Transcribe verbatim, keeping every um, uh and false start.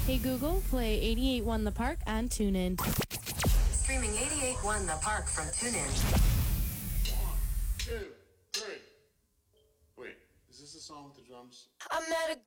Hey Google, play eighty-eight point one The Park and tune in. Streaming eighty-eight point one The Park from TuneIn. One, two, three. Wait, is this the song with the drums? I met a